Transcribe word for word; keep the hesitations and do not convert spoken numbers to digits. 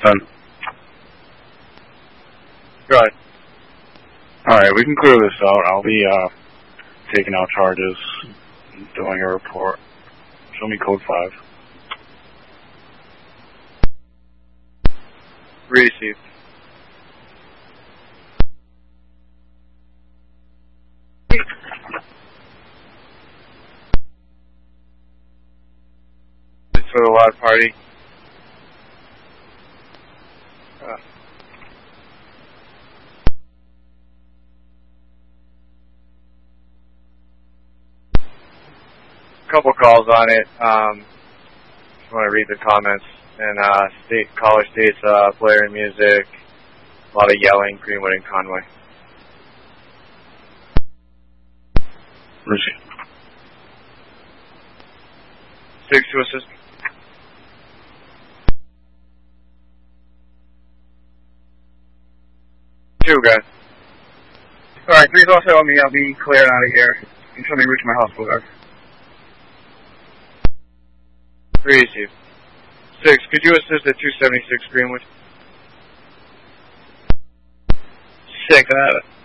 Done. Go ahead. Alright, we can clear this out. I'll be uh, taking out charges, doing a report. Show me code five. Receive. It's for the loud party. Uh. Couple calls on it. Um, just want to read the comments. And uh, state caller states uh, blaring music, a lot of yelling, Greenwood and Conway. Receive. Six to assist. Two guys. All right, please also help me. I'll be cleared out of here. You can show me reach my hospital guard. Receive. Six, could you assist at two seventy-six Greenwood? Six, I have it.